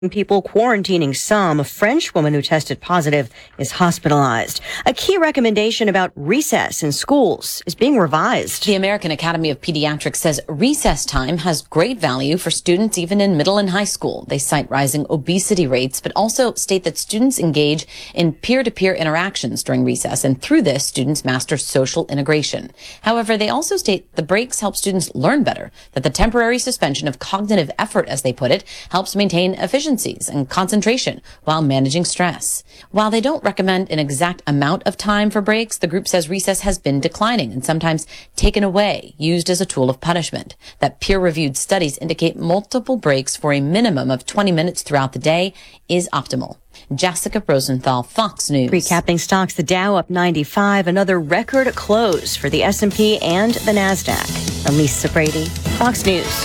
People quarantining some. A French woman who tested positive is hospitalized. A key recommendation about recess in schools is being revised. The American Academy of Pediatrics says recess time has great value for students even in middle and high school. They cite rising obesity rates, but also state that students engage in peer-to-peer interactions during recess, and through this, students master social integration. However, they also state the breaks help students learn better, that the temporary suspension of cognitive effort, as they put it, helps maintain efficiency and concentration while managing stress. While they don't recommend an exact amount of time for breaks, the group says recess has been declining and sometimes taken away, used as a tool of punishment. That peer-reviewed studies indicate multiple breaks for a minimum of 20 minutes throughout the day is optimal. Jessica Rosenthal, Fox News. Recapping stocks, the Dow up 95, another record close for the S&P and the NASDAQ. Elise Brady, Fox News.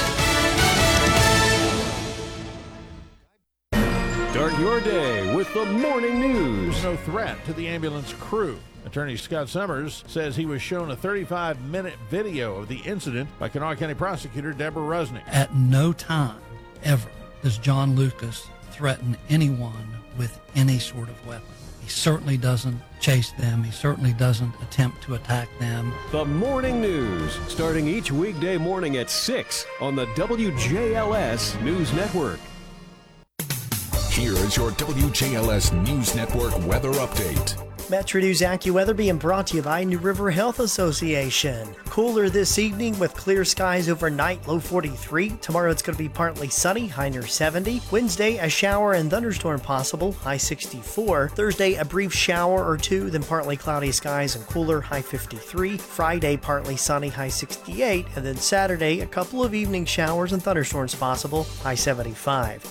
Start your day with the morning news. No threat to the ambulance crew. Attorney Scott Summers says he was shown a 35-minute video of the incident by Kanawha County Prosecutor Deborah Rusnick. At no time, ever, does John Lucas threaten anyone with any sort of weapon. He certainly doesn't chase them. He certainly doesn't attempt to attack them. The morning news, starting each weekday morning at 6 on the WJLS News Network. Here is your WJLS News Network weather update. Metro News AccuWeather being brought to you by New River Health Association. Cooler this evening with clear skies overnight, low 43. Tomorrow it's going to be partly sunny, high near 70. Wednesday, a shower and thunderstorm possible, high 64. Thursday, a brief shower or two, then partly cloudy skies and cooler, high 53. Friday, partly sunny, high 68. And then Saturday, a couple of evening showers and thunderstorms possible, high 75.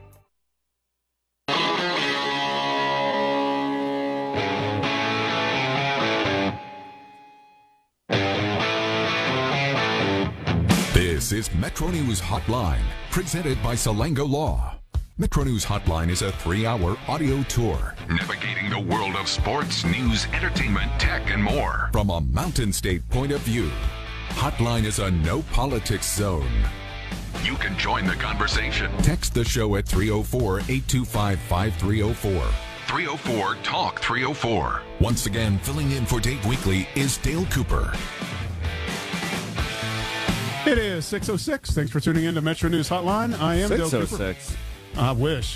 This is Metro News Hotline, presented by Salango Law. Metro News Hotline is a 3-hour audio tour, navigating the world of sports, news, entertainment, tech, and more from a Mountain State point of view. Hotline is a no-politics zone. You can join the conversation. Text the show at 304-825-5304. 304-TALK-304. Once again, filling in for Dave Weekly is Dale Cooper. It is 6:06. Thanks for tuning in to Metro News Hotline. I am Dale Cooper. 6:06. I wish.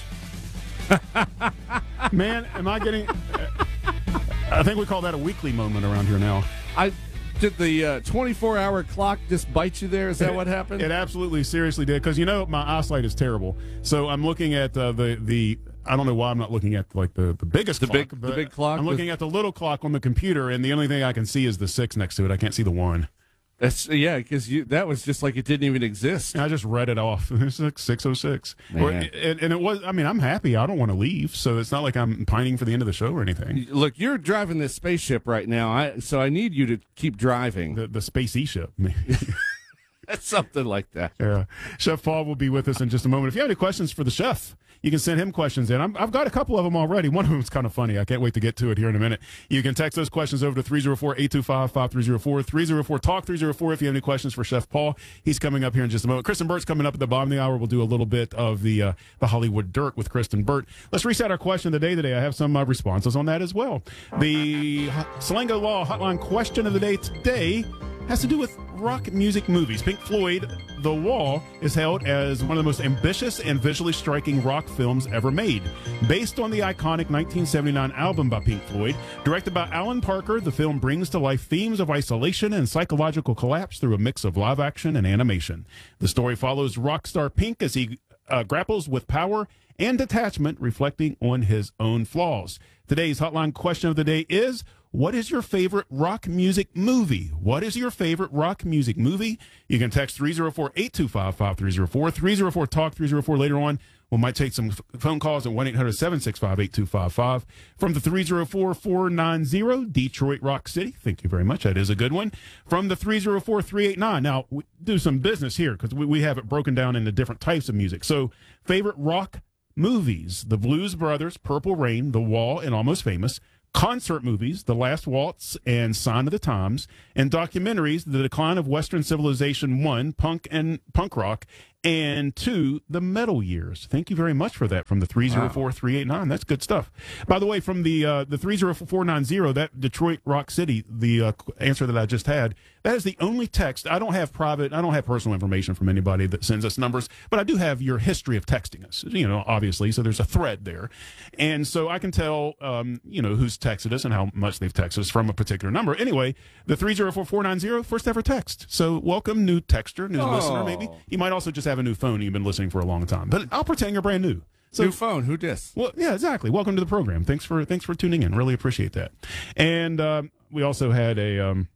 Man, am I getting... I think we call that a weekly moment around here now. Did the 24-hour clock just bite you there? Is that what happened? It absolutely seriously did, because, my eyesight is terrible. So I'm looking at the I don't know why I'm not looking at, the biggest clock. The big clock? I'm looking at the little clock on the computer, and the only thing I can see is the 6 next to it. I can't see the 1. That's because that was just like it didn't even exist. I just read it off. It's like 6:06. And it was, I'm happy. I don't want to leave, so it's not like I'm pining for the end of the show or anything. Look, you're driving this spaceship right now, so I need you to keep driving. The spacey ship. That's something like that. Yeah. Chef Paul will be with us in just a moment. If you have any questions for the chef, you can send him questions in. I've got a couple of them already. One of them is kind of funny. I can't wait to get to it here in a minute. You can text those questions over to 304-825-5304, 304-TALK-304 if you have any questions for Chef Paul. He's coming up here in just a moment. Kristen Burt's coming up at the bottom of the hour. We'll do a little bit of the Hollywood Dirt with Kristen Burt. Let's reset our question of the day today. I have some responses on that as well. The Salango Law Hotline question of the day today has to do with rock music movies. Pink Floyd, The Wall, is hailed as one of the most ambitious and visually striking rock films ever made. Based on the iconic 1979 album by Pink Floyd, directed by Alan Parker, the film brings to life themes of isolation and psychological collapse through a mix of live action and animation. The story follows rock star Pink as he grapples with power and detachment, reflecting on his own flaws. Today's hotline question of the day is, what is your favorite rock music movie? What is your favorite rock music movie? You can text 304-825-5304, 304-TALK-304 later on. We might take some phone calls at 1-800-765-8255 from the 304-490 Detroit Rock City. Thank you very much. That is a good one. From the 304-389. Now, we do some business here because we have it broken down into different types of music. So, favorite rock movies: The Blues Brothers, Purple Rain, The Wall, and Almost Famous. Concert movies: The Last Waltz and Sign of the Times. And documentaries: The Decline of Western Civilization 1, Punk Rock, and 2, the medal years. Thank you very much for that from the 304-389. That's good stuff. By the way, from the 304-490, that Detroit Rock City, the answer that I just had, that is the only text. I don't have personal information from anybody that sends us numbers, but I do have your history of texting us, obviously. So there's a thread there. And so I can tell, who's texted us and how much they've texted us from a particular number. Anyway, the 304-490, first ever text. So welcome, new texter, new listener, maybe. You might also just have a new phone and you've been listening for a long time. But I'll pretend you're brand new. So, new phone, who dis? Well, yeah, exactly. Welcome to the program. Thanks for tuning in. Really appreciate that. And we also had a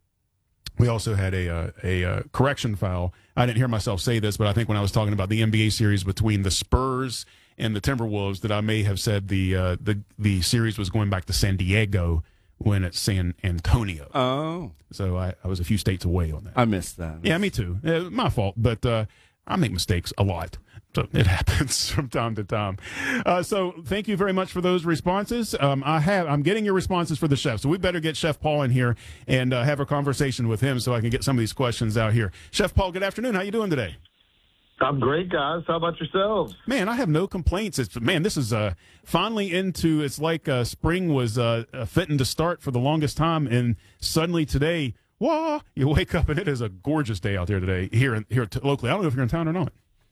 correction file. I didn't hear myself say this, but I think when I was talking about the NBA series between the Spurs and the Timberwolves, that I may have said the series was going back to San Diego when it's San Antonio. Oh. So I was a few states away on that. I missed that. Yeah, me too. My fault, but I make mistakes a lot. So it happens from time to time. So thank you very much for those responses. I'm getting your responses for the chef. So we better get Chef Paul in here and have a conversation with him so I can get some of these questions out here. Chef Paul, good afternoon. How you doing today? I'm great, guys. How about yourselves? Man, I have no complaints. This is finally into, it's like spring was fitting to start for the longest time. And suddenly today, you wake up and it is a gorgeous day out there today here locally. I don't know if you're in town or not.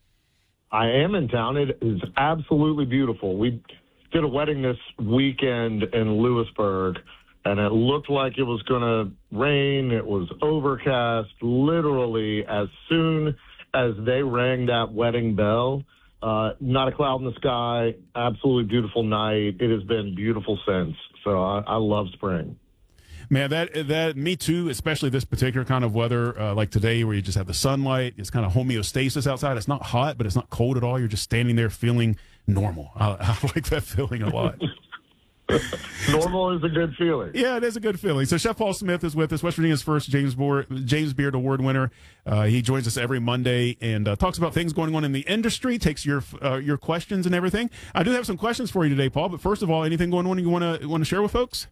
I am in town. It is absolutely beautiful. We did a wedding this weekend in Lewisburg, and it looked like it was going to rain. It was overcast. Literally, as soon as they rang that wedding bell, not a cloud in the sky, absolutely beautiful night. It has been beautiful since. So I love spring. Man, that me too, especially this particular kind of weather like today where you just have the sunlight. It's kind of homeostasis outside. It's not hot, but it's not cold at all. You're just standing there feeling normal. I like that feeling a lot. Normal is a good feeling. Yeah, it is a good feeling. So Chef Paul Smith is with us, West Virginia's first James Beard Award winner. He joins us every Monday and talks about things going on in the industry, takes your questions and everything. I do have some questions for you today, Paul, but first of all, anything going on you want to share with folks?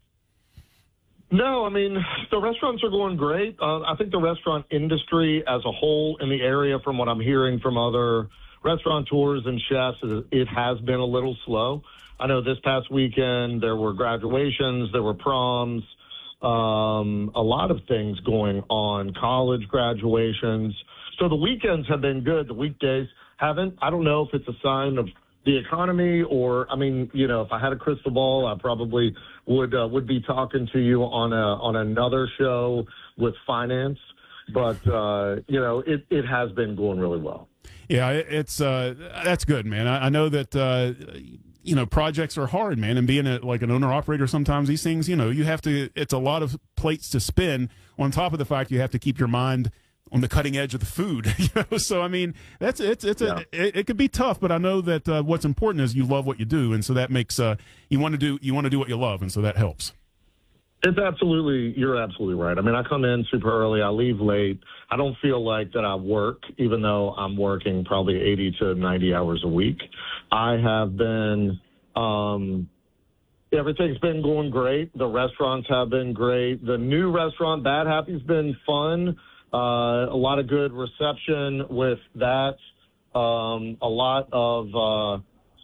No, I mean, the restaurants are going great. I think the restaurant industry as a whole in the area, from what I'm hearing from other restaurateurs and chefs, it has been a little slow. I know this past weekend there were graduations, there were proms, a lot of things going on, college graduations. So the weekends have been good. The weekdays haven't. I don't know if it's a sign of the economy or, I mean, if I had a crystal ball, I probably would be talking to you on another show with finance. But, it has been going really well. Yeah, it's that's good, man. I know that, projects are hard, man. And being like an owner operator, sometimes these things, you have to, it's a lot of plates to spin on top of the fact you have to keep your mind on the cutting edge of the food. So I mean, it could be tough, but I know that what's important is you love what you do, and so that makes you want to do what you love, and so that helps. You're absolutely right. I mean, I come in super early, I leave late. I don't feel like that I work, even though I'm working probably 80 to 90 hours a week. I have been, everything's been going great. The restaurants have been great. The new restaurant, Bad Happy's been fun. A lot of good reception with that. A lot of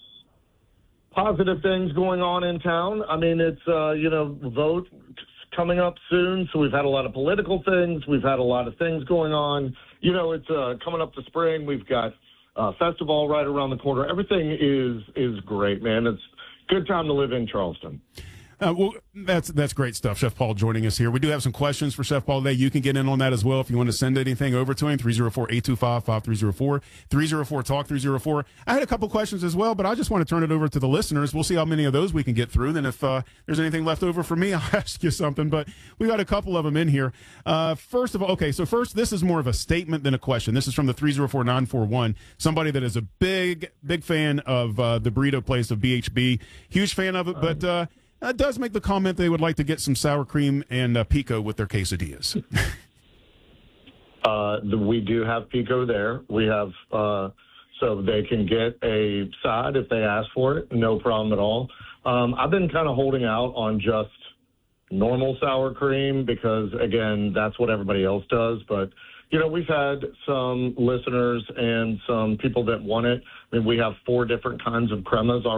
positive things going on in town. I mean, it's, vote coming up soon. So we've had a lot of political things. We've had a lot of things going on. It's coming up to spring. We've got festival right around the corner. Everything is great, man. It's a good time to live in Charleston. Well, that's great stuff. Chef Paul joining us here. We do have some questions for Chef Paul today. You can get in on that as well if you want to send anything over to him. 304-825-5304. 304-TALK-304. I had a couple questions as well, but I just want to turn it over to the listeners. We'll see how many of those we can get through. Then if there's anything left over for me, I'll ask you something. But we got a couple of them in here. First, this is more of a statement than a question. This is from the 304-941. Somebody that is a big fan of the burrito place of BHB. Huge fan of it, but does make the comment they would like to get some sour cream and pico with their quesadillas. We do have pico there. We have, so they can get a side if they ask for it. No problem at all. I've been kind of holding out on just normal sour cream because, again, that's what everybody else does. But We've had some listeners and some people that want it. I mean, we have 4 different kinds of cremas